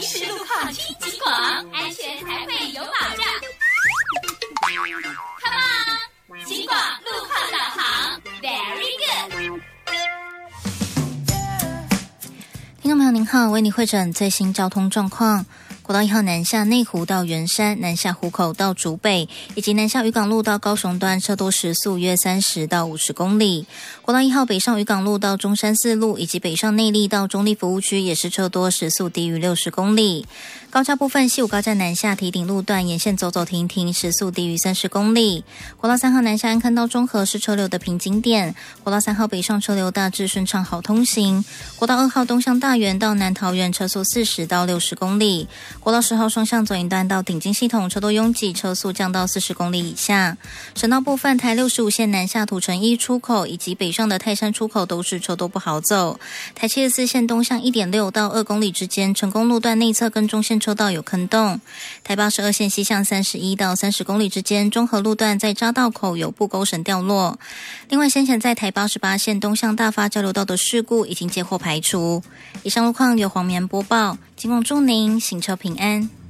实路况听警广，安全才会有保障。Come on， 警广路况导航 ，Very good。 听众朋友您好，为你汇整最新交通状况。国道1号南下内湖到圆山，南下湖口到竹北，以及南下渔港路到高雄段车多时速约30到50公里。国道1号北上渔港路到中山四路，以及北上内壢到中壢服务区也是车多时速低于60公里。高架部分，西武高架南下堤顶路段沿线走走停停，时速低于30公里。国道3号南下安坑到中和是车流的瓶颈点，国道3号北上车流大致顺畅好通行。国道2号东向大园到南桃园车速40到60公里。国道10号双向左营段到顶金系统车多拥挤，车速降到40公里以下。省道部分，台65线南下土城1出口以及北上的泰山出口都是车多不好走。台74线东向 1.6 到2公里之间，成功路段内侧跟中线车道有坑洞。台82线西向31到30公里之间，中和路段在匝道口有布钩绳掉落。另外，先前在台88线东向大发交流道的事故已经接获排除。以上路况由黄棉播报，警广祝您行车平安。